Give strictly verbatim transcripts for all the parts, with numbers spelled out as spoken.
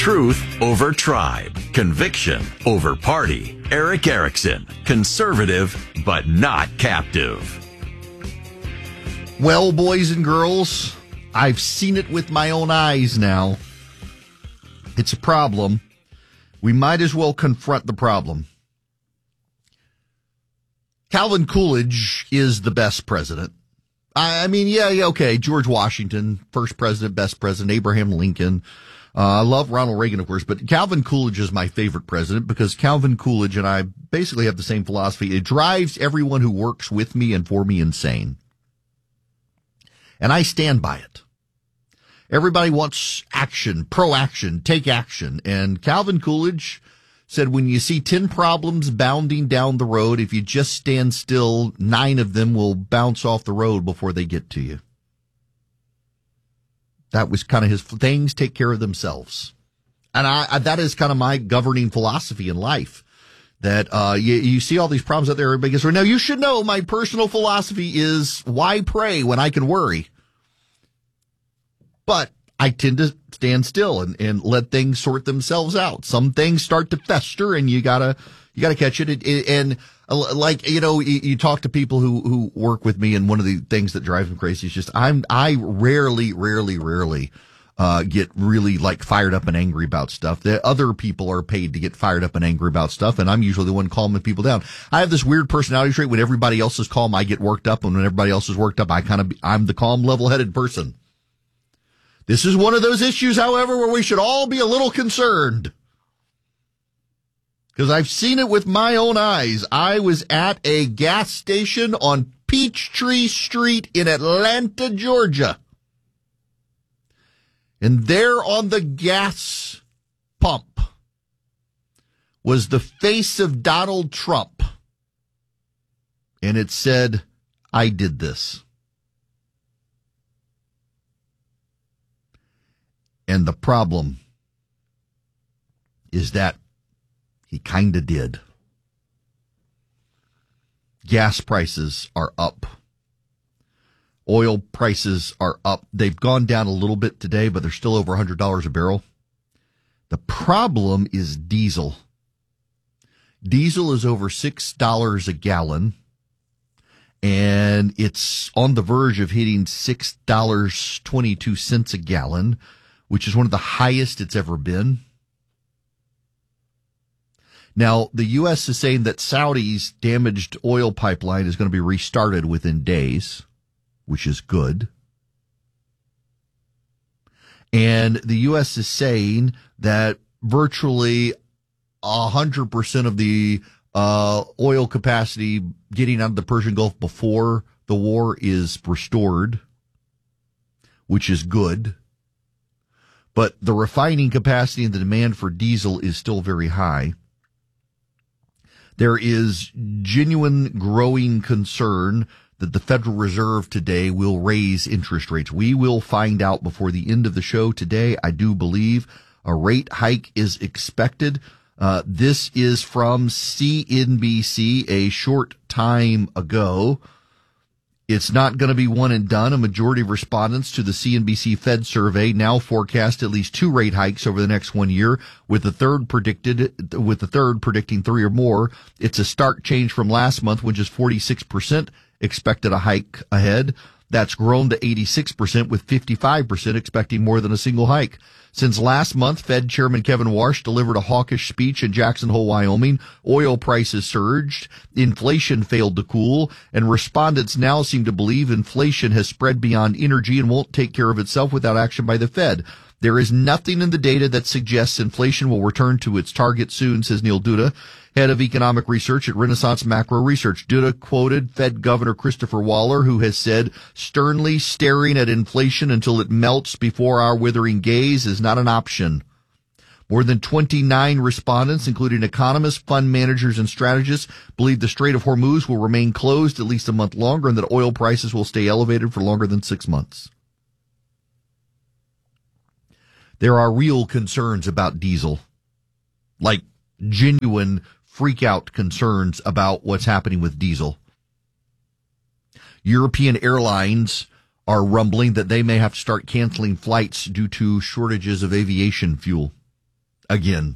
Truth over tribe. Conviction over party. Erick Erickson. Conservative, but not captive. Well, boys and girls, I've seen it with my own eyes now. It's a problem. We might as well confront the problem. Calvin Coolidge is the best president. I, I mean, yeah, yeah, okay. George Washington, first president, best president. Abraham Lincoln. Uh, I love Ronald Reagan, of course, but Calvin Coolidge is my favorite president because Calvin Coolidge and I basically have the same philosophy. It drives everyone who works with me and for me insane. And I stand by it. Everybody wants action, pro-action, take action. And Calvin Coolidge said, when you see ten problems bounding down the road, if you just stand still, nine of them will bounce off the road before they get to you. That was kind of his things take care of themselves. And I, I that is kind of my governing philosophy in life. That uh you, you see all these problems out there, everybody goes, now you should know my personal philosophy is why pray when I can worry? But I tend to stand still and, and let things sort themselves out. Some things start to fester and you gotta, you gotta catch it. it, it and uh, like, you know, you, you talk to people who, who work with me, and one of the things that drives them crazy is just, I'm, I rarely, rarely, rarely, uh, get really like fired up and angry about stuff. The other people are paid to get fired up and angry about stuff. And I'm usually the one calming people down. I have this weird personality trait. When everybody else is calm, I get worked up. And when everybody else is worked up, I kind of, I'm the calm, level-headed person. This is one of those issues, however, where we should all be a little concerned. Because I've seen it with my own eyes. I was at a gas station on Peachtree Street in Atlanta, Georgia. And there on the gas pump was the face of Donald Trump. And it said, I did this. And the problem is that he kind of did. Gas prices are up. Oil prices are up. They've gone down a little bit today, but they're still over one hundred dollars a barrel. The problem is diesel. Diesel is over six dollars a gallon, and it's on the verge of hitting six dollars and twenty-two cents a gallon, which is one of the highest it's ever been. Now, the U S is saying that Saudi's damaged oil pipeline is going to be restarted within days, which is good. And the U S is saying that virtually one hundred percent of the uh, oil capacity getting out of the Persian Gulf before the war is restored, which is good. But the refining capacity and the demand for diesel is still very high. There is genuine growing concern that the Federal Reserve today will raise interest rates. We will find out before the end of the show today. I do believe a rate hike is expected. Uh, this is from C N B C a short time ago. It's not going to be one and done. A majority of respondents to the C N B C Fed survey now forecast at least two rate hikes over the next one year, with the third predicted, with the third predicting three or more. It's a stark change from last month, when just forty-six percent expected a hike ahead. That's grown to eighty-six percent, with fifty-five percent expecting more than a single hike. Since last month, Fed Chairman Kevin Warsh delivered a hawkish speech in Jackson Hole, Wyoming. Oil prices surged, inflation failed to cool, and respondents now seem to believe inflation has spread beyond energy and won't take care of itself without action by the Fed. There is nothing in the data that suggests inflation will return to its target soon, says Neil Duda, head of economic research at Renaissance Macro Research. Duda quoted Fed Governor Christopher Waller, who has said, sternly staring at inflation until it melts before our withering gaze is not an option. More than twenty-nine respondents, including economists, fund managers, and strategists, believe the Strait of Hormuz will remain closed at least a month longer and that oil prices will stay elevated for longer than six months. There are real concerns about diesel, like genuine freak-out concerns about what's happening with diesel. European airlines are rumbling that they may have to start canceling flights due to shortages of aviation fuel. again.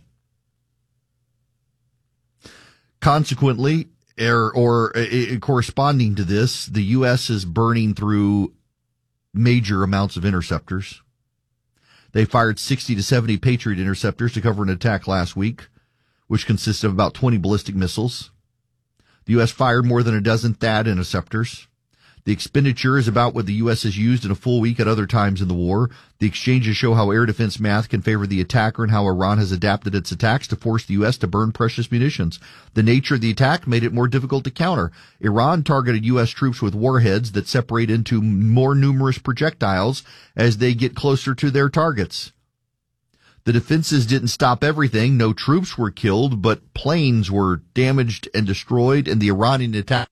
Consequently, or, or uh, corresponding to this, the U S is burning through major amounts of interceptors. They fired sixty to seventy Patriot interceptors to cover an attack last week, which consisted of about twenty ballistic missiles. The U S fired more than a dozen THAAD interceptors. The expenditure is about what the U S has used in a full week at other times in the war. The exchanges show how air defense math can favor the attacker and how Iran has adapted its attacks to force the U S to burn precious munitions. The nature of the attack made it more difficult to counter. Iran targeted U S troops with warheads that separate into more numerous projectiles as they get closer to their targets. The defenses didn't stop everything. No troops were killed, but planes were damaged and destroyed, and the Iranian attack